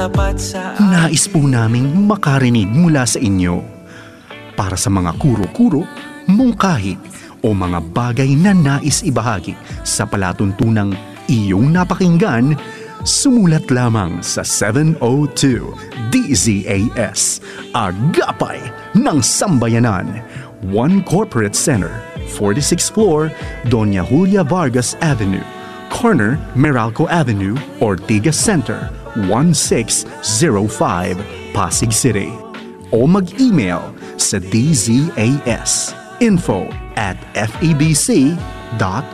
tapat sa Nais po naming makarinig mula sa inyo. Para sa mga kuro-kuro, mungkahi o mga bagay na nais ibahagi sa palatuntunang iyong napakinggan, sumulat lamang sa 702 DZAS, Agapay ng Sambayanan, 1 Corporate Center, 46th floor, Doña Julia Vargas Avenue, corner Meralco Avenue, Ortigas Center, 1605, Pasig City. O mag-email sa dzas info@febc.org.